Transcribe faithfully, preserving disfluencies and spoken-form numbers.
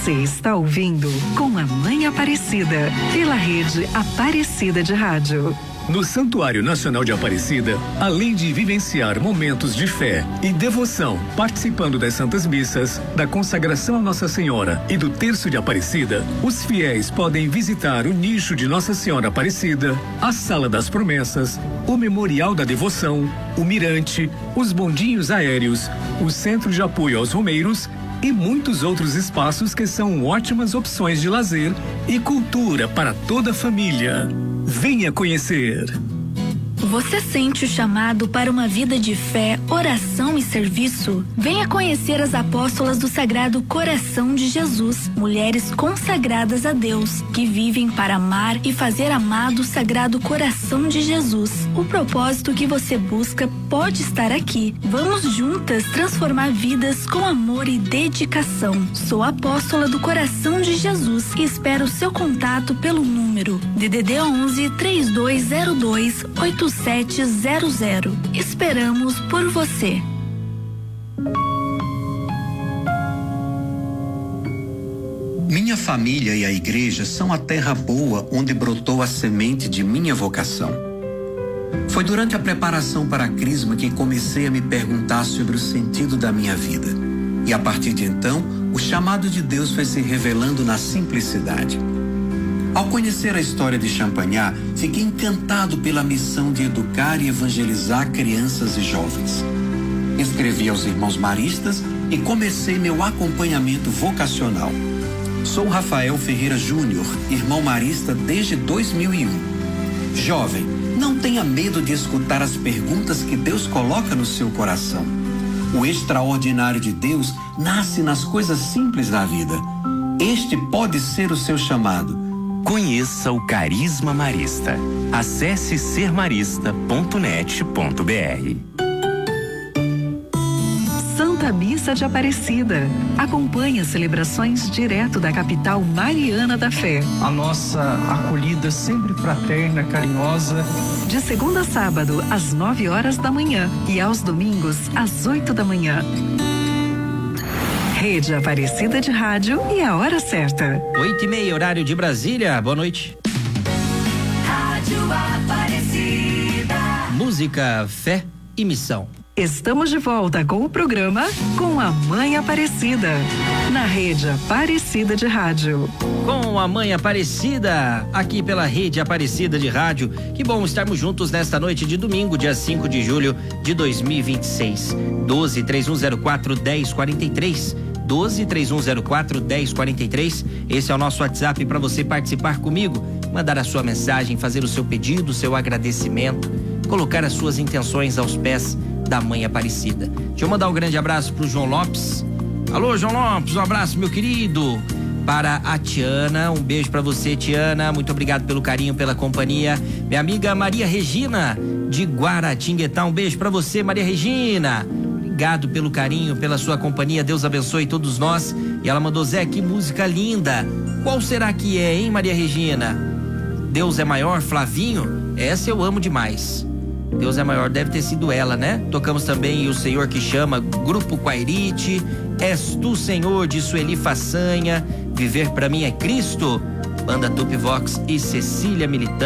Você está ouvindo Com a Mãe Aparecida, pela rede Aparecida de Rádio. No Santuário Nacional de Aparecida, além de vivenciar momentos de fé e devoção, participando das Santas Missas, da consagração a Nossa Senhora e do Terço de Aparecida, os fiéis podem visitar o nicho de Nossa Senhora Aparecida, a Sala das Promessas, o Memorial da Devoção, o Mirante, os bondinhos aéreos, o Centro de Apoio aos Romeiros e muitos outros espaços que são ótimas opções de lazer e cultura para toda a família. Venha conhecer. Você sente o chamado para uma vida de fé, oração e serviço? Venha conhecer as apóstolas do Sagrado Coração de Jesus, mulheres consagradas a Deus, que vivem para amar e fazer amado o Sagrado Coração de Jesus. O propósito que você busca pode estar aqui. Vamos juntas transformar vidas com amor e dedicação. Sou apóstola do Coração de Jesus e espero seu contato pelo número D D D onze, três dois zero dois, oito sete zero zero. Esperamos por você. Minha família e a igreja são a terra boa onde brotou a semente de minha vocação. Foi durante a preparação para a Crisma que comecei a me perguntar sobre o sentido da minha vida. E a partir de então, o chamado de Deus foi se revelando na simplicidade. Ao conhecer a história de Champagnat, fiquei encantado pela missão de educar e evangelizar crianças e jovens. Escrevi aos irmãos maristas e comecei meu acompanhamento vocacional. Sou Rafael Ferreira Júnior, irmão marista desde dois mil e um. Jovem, não tenha medo de escutar as perguntas que Deus coloca no seu coração. O extraordinário de Deus nasce nas coisas simples da vida. Este pode ser o seu chamado. Conheça o Carisma Marista. Acesse ser marista ponto net ponto b r. Santa Missa de Aparecida. Acompanhe as celebrações direto da capital mariana da fé. A nossa acolhida sempre fraterna, carinhosa. De segunda a sábado, às nove horas da manhã e aos domingos, às oito da manhã. Rede Aparecida de Rádio e a hora certa. Oito e meia, horário de Brasília. Boa noite. Rádio Aparecida. Música, fé e missão. Estamos de volta com o programa Com a Mãe Aparecida, na Rede Aparecida de Rádio. Com a Mãe Aparecida, aqui pela Rede Aparecida de Rádio. Que bom estarmos juntos nesta noite de domingo, dia cinco de julho de dois mil e vinte e seis. doze, três um zero quatro, dez quarenta e três. doze, três um zero quatro, dez quarenta e três. Esse é o nosso WhatsApp para você participar comigo, mandar a sua mensagem, fazer o seu pedido, o seu agradecimento, colocar as suas intenções aos pés da Mãe Aparecida. Deixa eu mandar um grande abraço pro João Lopes. Alô, João Lopes, um abraço, meu querido. Para a Tiana, um beijo para você, Tiana. Muito obrigado pelo carinho, pela companhia. Minha amiga Maria Regina, de Guaratinguetá, um beijo para você, Maria Regina. Obrigado pelo carinho, pela sua companhia. Deus abençoe todos nós. E ela mandou: Zé, que música linda. Qual será que é, hein, Maria Regina? Deus é Maior, Flavinho? Essa eu amo demais. Deus é Maior, deve ter sido ela, né? Tocamos também O Senhor que Chama, Grupo Quairite, És Tu, Senhor, de Sueli Façanha, Viver Pra Mim é Cristo, Banda Tupi Vox e Cecília Militante.